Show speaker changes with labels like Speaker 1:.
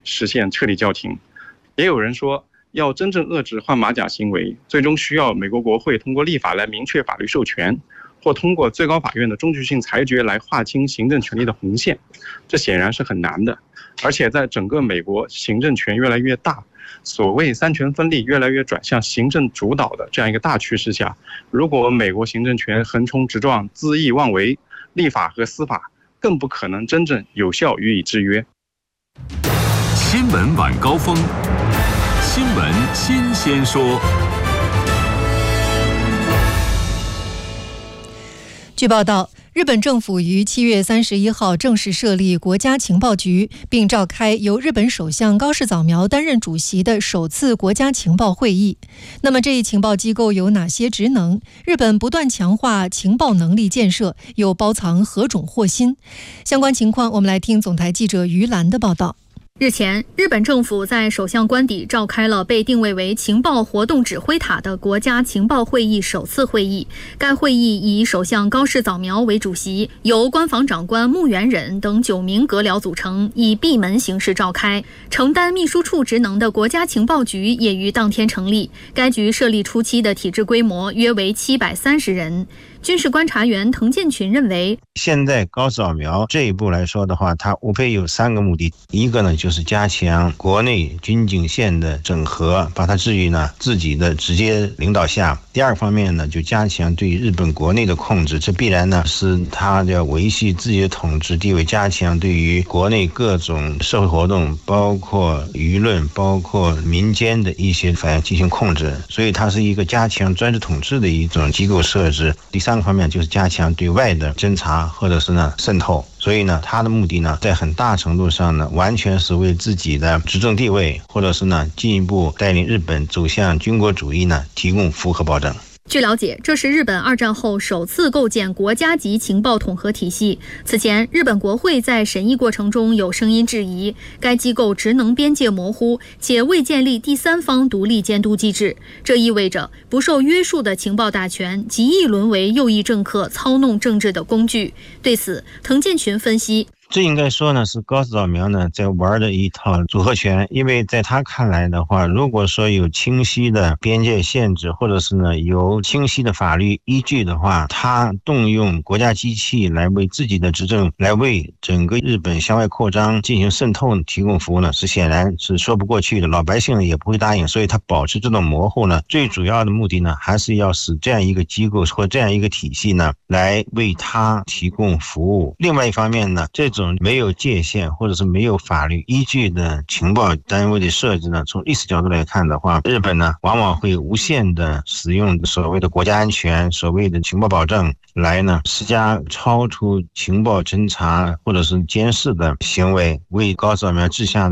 Speaker 1: 实现彻底叫停。也有人说，要真正遏制换马甲行为，最终需要美国国会通过立法来明确法律授权，或通过最高法院的终局性裁决来划清行政权力的红线，这显然是很难的。而且在整个美国行政权越来越大，所谓三权分立越来越转向行政主导的这样一个大趋势下，如果美国行政权横冲直撞、恣意妄为，立法和司法更不可能真正有效予以制约。
Speaker 2: 新闻晚高峰，新闻新鲜说。
Speaker 3: 据报道，日本政府于7月31号正式设立国家情报局，并召开由日本首相高市早苗担任主席的首次国家情报会议。那么这一情报机构有哪些职能？日本不断强化情报能力建设，又包藏何种祸心？相关情况，我们来听总台记者于兰的报道。
Speaker 4: 日前，日本政府在首相官邸召开了被定位为情报活动指挥塔的国家情报会议首次会议。该会议以首相高市早苗为主席，由官房长官木原忍等9名阁僚组成，以闭门形式召开。承担秘书处职能的国家情报局也于当天成立。该局设立初期的体制规模约为730人。军事观察员滕建群认为，
Speaker 5: 现在高市早苗这一步来说的话，它无非有3个目的。一个呢，就是加强国内军警线的整合，把它置于呢自己的直接领导下。第二方面呢，就加强对日本国内的控制，这必然呢是它要维系自己的统治地位，加强对于国内各种社会活动，包括舆论，包括民间的一些反应进行控制。所以它是一个加强专制统治的一种机构设置。第3个方面就是加强对外的侦查或者是呢渗透。所以呢，它的目的呢，在很大程度上呢，完全是为自己的执政地位，或者是呢，进一步带领日本走向军国主义呢，提供服务和保证。
Speaker 4: 据了解，这是日本2战后首次构建国家级情报统合体系。此前，日本国会在审议过程中有声音质疑，该机构职能边界模糊，且未建立第三方独立监督机制。这意味着不受约束的情报大权极易沦为右翼政客操弄政治的工具。对此，滕建群分析，
Speaker 5: 这应该说呢，是高市早苗呢在玩的一套组合拳。因为在他看来的话，如果说有清晰的边界限制，或者是呢有清晰的法律依据的话，他动用国家机器来为自己的执政，来为整个日本向外扩张进行渗透提供服务呢，是显然是说不过去的，老百姓也不会答应。所以他保持这种模糊呢，最主要的目的呢，还是要使这样一个机构或这样一个体系呢，来为他提供服务。另外一方面呢，这种没有界限或者是没有法律依据的情报单位的设置呢，从历史角度来看的话，日本呢往往会无限的使用所谓的国家安全、所谓的情报保证来呢施加超出情报侦查或者是监视的行为，为高市早苗治下